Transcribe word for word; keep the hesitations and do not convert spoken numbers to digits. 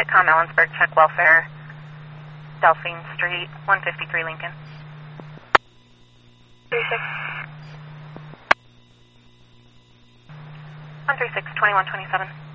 Sitcom Ellensburg, check welfare, Delphine Street, one fifty-three Lincoln. three six. one three six, twenty-one twenty-seven.